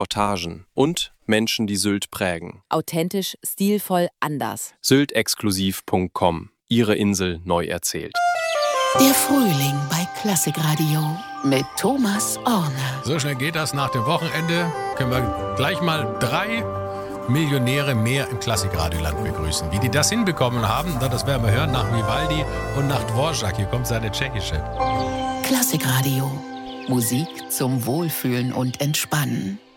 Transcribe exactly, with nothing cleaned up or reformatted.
Reportagen und Menschen, die Sylt prägen. Authentisch, stilvoll, anders. sylt exklusiv punkt com. Ihre Insel neu erzählt. Der Frühling bei Klassikradio mit Thomas Orner. So schnell geht das. Nach dem Wochenende können wir gleich mal drei Millionäre mehr im Klassikradioland begrüßen. Wie die das hinbekommen haben, das werden wir hören nach Vivaldi und nach Dvorak. Hier kommt seine tschechische. Klassikradio. Musik zum Wohlfühlen und Entspannen.